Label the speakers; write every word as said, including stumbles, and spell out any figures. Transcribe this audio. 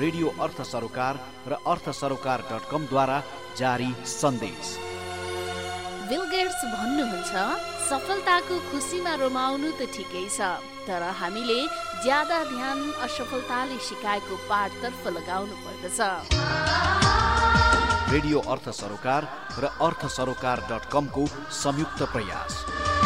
Speaker 1: Radio अर्थ सरोकार र अर्थ सरोकार डट कमद्वारा जारी सन्देश।
Speaker 2: बिल गेट्स भन्नुहुन्छ, सफलताको खुसीमा रमाउनु त ठिकै छ, तर हामीले ज्यादा ध्यान असफलताले सिकाएको पाठतर्फ लगाउनु पर्दछ।
Speaker 1: रेडियो अर्थ सरोकार र अर्थ सरोकार डट कमको संयुक्त प्रयास।